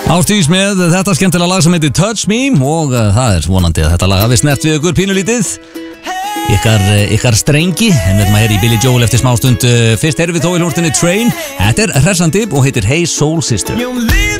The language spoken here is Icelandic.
Ástís með þetta skemmtilega lag sem heitir Touch Me og það er vonandi að þetta lag hafi snert við ykkur pínulítið ykkar strengi, en við erum að heyra í Billy Joel eftir smástund. Fyrst erum við þó í hljómsveitinni Train. Þetta er hressandi og heitir Hey Soul Sister.